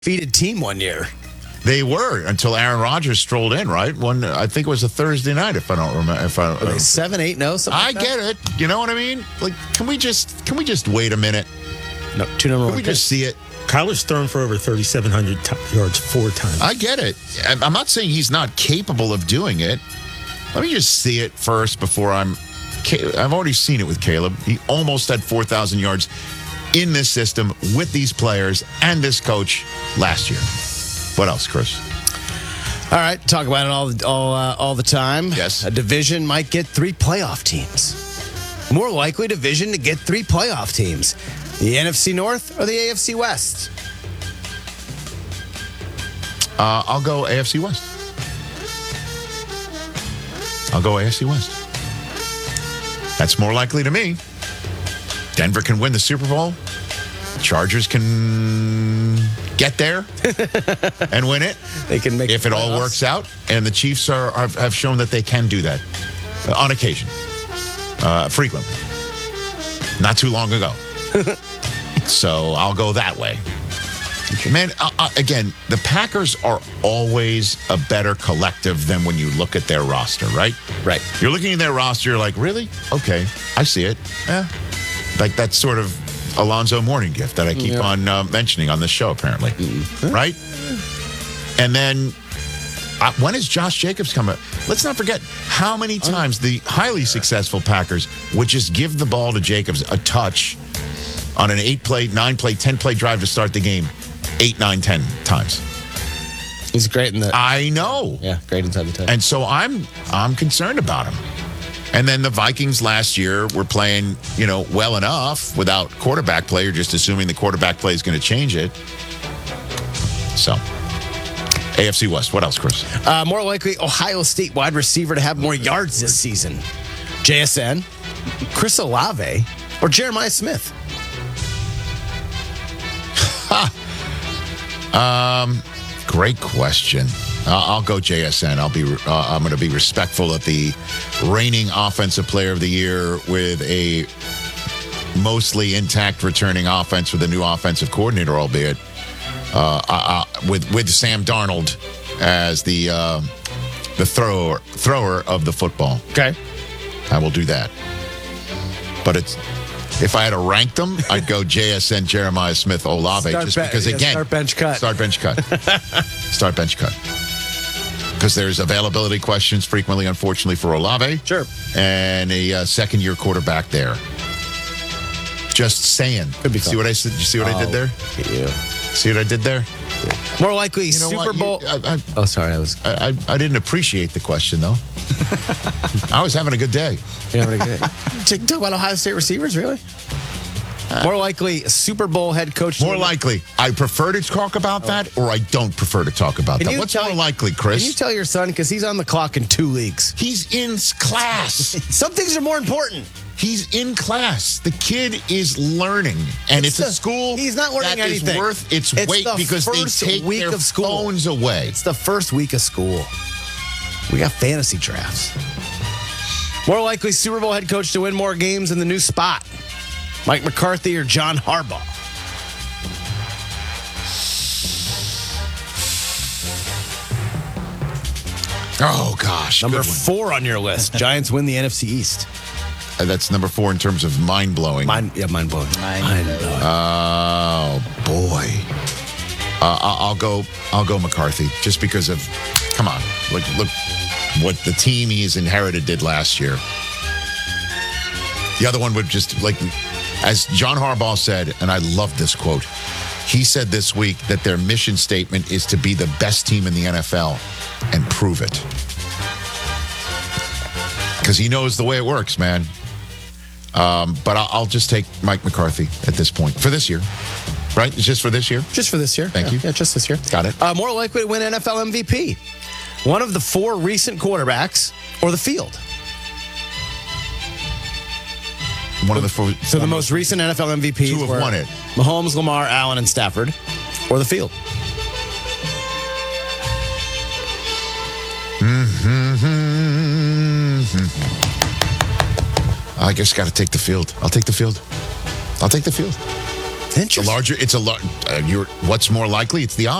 undefeated team one year. They were until Aaron Rodgers strolled in, right? I think it was a Thursday night, if I don't remember. Are they 7-8-0? Something I like that? get it. You know what I mean? Like, can we just wait a minute? No, two number Can one. we just see it? Kyler's thrown for over 3,700 yards 4 times. I get it. I'm not saying he's not capable of doing it. Let me just see it first before I've already seen it with Caleb. He almost had 4,000 yards in this system with these players and this coach last year. What else, Chris? All right, talk about it all the time. Yes. A division might get 3 playoff teams. More likely division to get 3 playoff teams. The NFC North or the AFC West? I'll go AFC West. I'll go AFC West. That's more likely to me. Denver can win the Super Bowl. Chargers can get there and win it. They can make if it all works out. And the Chiefs have shown that they can do that on occasion, frequently. Not too long ago. So I'll go that way. Man, again, the Packers are always a better collective than when you look at their roster, right? Right. You're looking at their roster, you're like, really? Okay, I see it. Yeah. Like that sort of Alonzo Mourning gift that I keep on mentioning on this show, apparently. Right? And then, when is Josh Jacobs coming? Let's not forget how many times the highly successful Packers would just give the ball to Jacobs a touch on an 8-play, 9-play, 10-play drive to start the game 8, 9, 10 times. He's great in the... I know. Yeah, great inside the 10. And so I'm concerned about him. And then the Vikings last year were playing, well enough without quarterback play, or just assuming the quarterback play is going to change it. So, AFC West. What else, Chris? More likely Ohio State wide receiver to have more yards this season. JSN, Chris Olave, or Jeremiah Smith? Great question. I'll go JSN. I'm going to be respectful of the reigning offensive player of the year with a mostly intact returning offense with a new offensive coordinator, albeit with Sam Darnold as the thrower of the football. Okay. I will do that. But if I had to rank them, I'd go JSN, Jeremiah Smith, Olave, again, start bench cut. Start bench cut. Start bench cut. Because there's availability questions frequently, unfortunately, for Olave. Sure. And a second-year quarterback there. Just saying. Could be see what I said? You see what I did there? Yeah. See what I did there? More likely Super Bowl. Sorry, I didn't appreciate the question, though. I was having a good day. You're having a good day. Talk about Ohio State receivers, really? More likely Super Bowl head coach. More likely. I prefer to talk about that, or I don't prefer to talk about that. What's more likely, Chris? Can you tell your son, because he's on the clock in 2 leagues. He's in class. Some things are more important. He's in class. The kid is learning, and it's a school. He's not learning that anything. Is worth its weight because they take week their of school. phones away. It's the first week of school. We got fantasy drafts. More likely Super Bowl head coach to win more games in the new spot. Mike McCarthy or John Harbaugh? Oh, gosh. Number 4 on your list. Giants win the NFC East. That's number 4 in terms of mind-blowing. Mind-blowing. Oh, boy. I'll go McCarthy just because of, come on, look what the team he's inherited did last year. The other one would just, as John Harbaugh said, and I love this quote, he said this week that their mission statement is to be the best team in the NFL and prove it. Because he knows the way it works, man. But I'll just take Mike McCarthy at this point for this year. Right? It's just for this year? Just for this year. Thank you. Yeah, just this year. Got it. More likely to win NFL MVP. One of the 4 recent quarterbacks or the field. One of the 4. So the most recent NFL MVPs 2 have won it. Mahomes, Lamar, Allen, and Stafford, or the field. I guess got to take the field. I'll take the field. It's a larger. It's a. What's more likely? It's the odds.